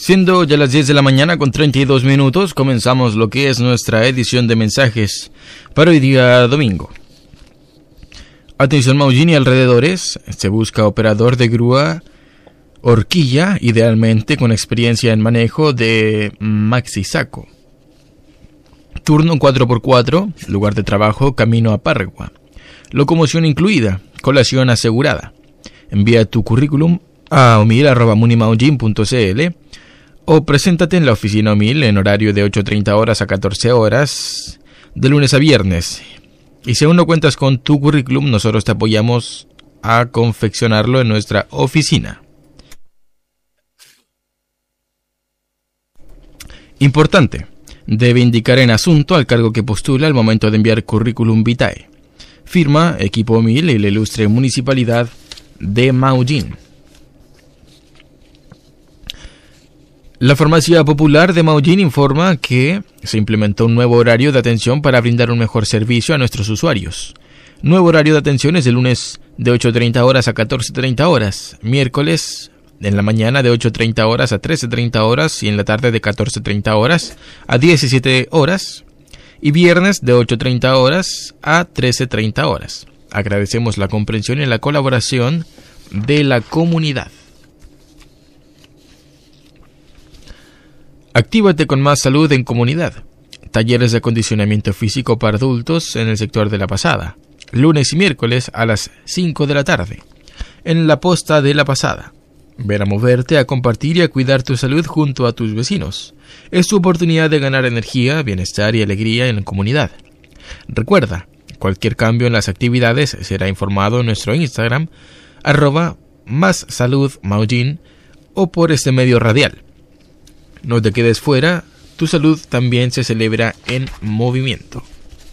Siendo ya las 10 de la mañana con 32 minutos, comenzamos lo que es nuestra edición de mensajes para hoy día domingo. Atención Maullín y alrededores, se busca operador de grúa horquilla, idealmente con experiencia en manejo de maxi saco. Turno 4x4, lugar de trabajo camino a Pargua. Locomoción incluida, colación asegurada. Envía tu currículum a omil@munimaullin.cl o preséntate en la oficina Omil en horario de 8:30 horas a 14 horas, de lunes a viernes. Y si aún no cuentas con tu currículum, nosotros te apoyamos a confeccionarlo en nuestra oficina. Importante, debe indicar en asunto al cargo que postula al momento de enviar currículum vitae. Firma Equipo Omil y la ilustre Municipalidad de Maullín. La Farmacia Popular de Maullín informa que se implementó un nuevo horario de atención para brindar un mejor servicio a nuestros usuarios. Nuevo horario de atención es de lunes de 8:30 horas a 14:30 horas, miércoles en la mañana de 8:30 horas a 13:30 horas y en la tarde de 14:30 horas a 17 horas y viernes de 8:30 horas a 13:30 horas. Agradecemos la comprensión y la colaboración de la comunidad. Actívate con más salud en comunidad. Talleres de acondicionamiento físico para adultos en el sector de La Pasada. Lunes y miércoles a las 5 de la tarde. En la posta de La Pasada. Ven a moverte, a compartir y a cuidar tu salud junto a tus vecinos. Es tu oportunidad de ganar energía, bienestar y alegría en la comunidad. Recuerda, cualquier cambio en las actividades será informado en nuestro Instagram, @mássaludmaullin o por este medio radial. No te quedes fuera, tu salud también se celebra en movimiento.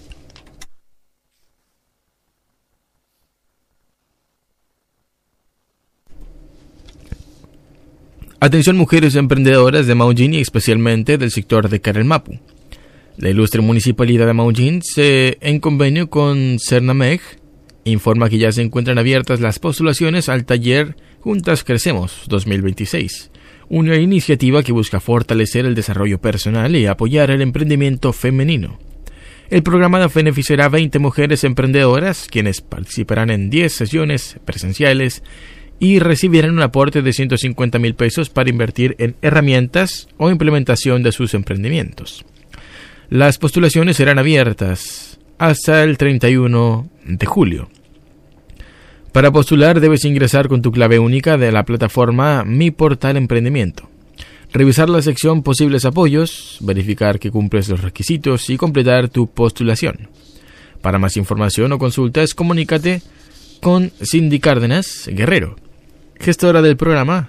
Atención mujeres emprendedoras de Maullín y especialmente del sector de Carelmapu. La ilustre Municipalidad de Maullín, en convenio con Cernameg, informa que ya se encuentran abiertas las postulaciones al taller Juntas Crecemos 2026. Una iniciativa que busca fortalecer el desarrollo personal y apoyar el emprendimiento femenino. El programa beneficiará a 20 mujeres emprendedoras, quienes participarán en 10 sesiones presenciales y recibirán un aporte de 150,000 pesos para invertir en herramientas o implementación de sus emprendimientos. Las postulaciones serán abiertas hasta el 31 de julio. Para postular debes ingresar con tu clave única de la plataforma Mi Portal Emprendimiento. Revisar la sección Posibles apoyos, verificar que cumples los requisitos y completar tu postulación. Para más información o consultas, comunícate con Cindy Cárdenas Guerrero, gestora del programa